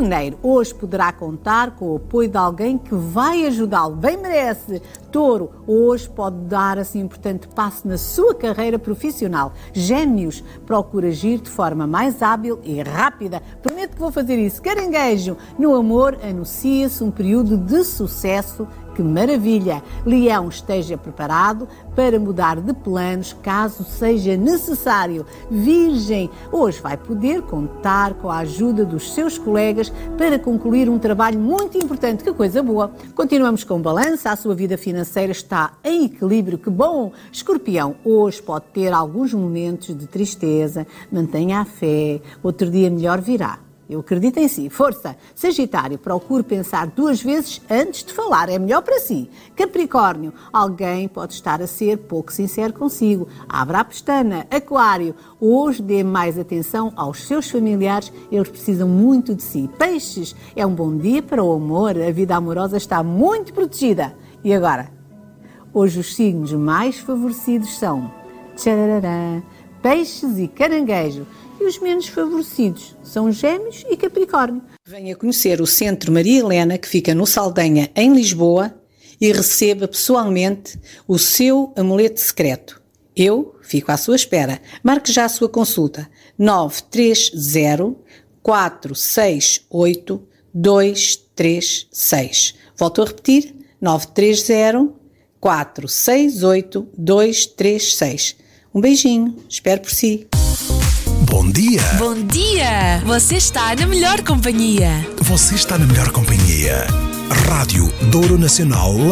Carneiro, hoje poderá contar com o apoio de alguém que vai ajudá-lo, bem merece. Touro, hoje pode dar assim um importante passo na sua carreira profissional. Gêmeos, procura agir de forma mais hábil e rápida. Prometo que vou fazer isso. Caranguejo, no amor anuncia-se um período de sucesso. Que maravilha! Leão, esteja preparado para mudar de planos caso seja necessário. Virgem, hoje vai poder contar com a ajuda dos seus colegas para concluir um trabalho muito importante. Que coisa boa! Continuamos com balança. A sua vida financeira está em equilíbrio. Que bom! Escorpião, hoje pode ter alguns momentos de tristeza. Mantenha a fé. Outro dia melhor virá. Eu acredito em si. Força! Sagitário, procure pensar 2 vezes antes de falar. É melhor para si. Capricórnio, alguém pode estar a ser pouco sincero consigo. Abra a pestana. Aquário, hoje dê mais atenção aos seus familiares. Eles precisam muito de si. Peixes, é um bom dia para o amor. A vida amorosa está muito protegida. E agora? Hoje os signos mais favorecidos são tcharará, Peixes e Caranguejo. E os menos favorecidos são Gêmeos e Capricórnio. Venha conhecer o Centro Maria Helena, que fica no Saldanha, em Lisboa, e receba pessoalmente o seu amuleto secreto. Eu fico à sua espera. Marque já a sua consulta. 930 468 236. Volto a repetir. 930 468 236. Um beijinho. Espero por si. Bom dia! Bom dia! Você está na melhor companhia. Você está na melhor companhia. Rádio Douro Nacional